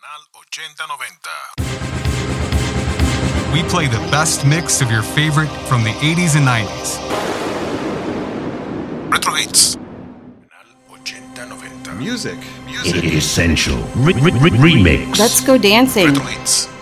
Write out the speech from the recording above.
We play the best mix of your favorite from the 80s and 90s. Retro Hits. Music. Essential Remix. Let's go dancing. Retro Hits.